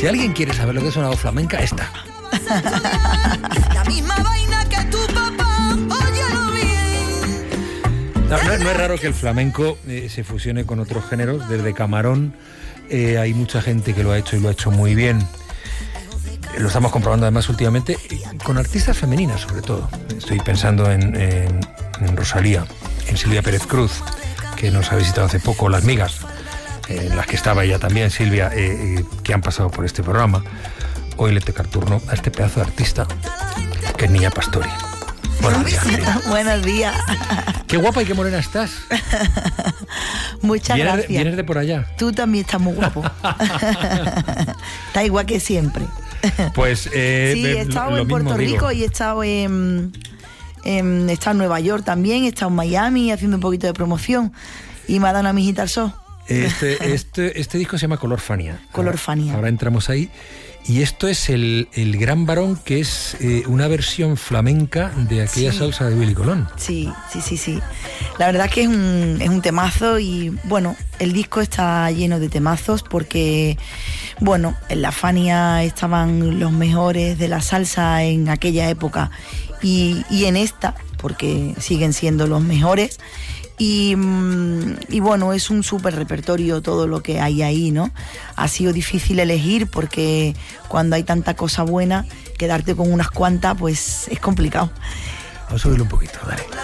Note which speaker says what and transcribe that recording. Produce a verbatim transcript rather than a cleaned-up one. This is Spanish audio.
Speaker 1: Si alguien quiere saber lo que es una voz flamenca, esta.
Speaker 2: La misma vaina que tu papá, óyelo bien.
Speaker 1: No, no, no es raro que el flamenco eh, se fusione con otros géneros. Desde Camarón eh, hay mucha gente que lo ha hecho y lo ha hecho muy bien. Lo estamos comprobando además últimamente con artistas femeninas, sobre todo. Estoy pensando en, en, en Rosalía, en Silvia Pérez Cruz, que nos ha visitado hace poco, Las Migas, en eh, las que estaba ella también, Silvia, eh, eh, que han pasado por este programa. Hoy le toca el turno a este pedazo de artista, que es Niña Pastori. Buenos días, querida.
Speaker 3: Buenos días.
Speaker 1: Qué guapa y qué morena estás.
Speaker 3: Muchas
Speaker 1: ¿Vienes,
Speaker 3: gracias.
Speaker 1: ¿Vienes de por allá?
Speaker 3: Tú también estás muy guapo. Está igual que siempre.
Speaker 1: Pues eh,
Speaker 3: sí, he estado
Speaker 1: lo, lo
Speaker 3: en Puerto
Speaker 1: digo.
Speaker 3: Rico y he estado en, en, he estado en Nueva York también, he estado en Miami haciendo un poquito de promoción y me ha dado una mijita al sol.
Speaker 1: Este, este, este disco se llama Color Fania.
Speaker 3: Color Fania.
Speaker 1: Ahora, ahora entramos ahí. Y esto es el, el Gran Varón, que es eh, una versión flamenca de aquella sí. salsa de Willy Colón.
Speaker 3: Sí, sí, sí, sí. La verdad que es un, es un temazo y, bueno, el disco está lleno de temazos porque, bueno, en la Fania estaban los mejores de la salsa en aquella época y, y en esta, porque siguen siendo los mejores. Y, y bueno, es un súper repertorio todo lo que hay ahí, ¿no? Ha sido difícil elegir porque cuando hay tanta cosa buena, quedarte con unas cuantas, pues es complicado.
Speaker 1: Vamos a subirlo un poquito, dale.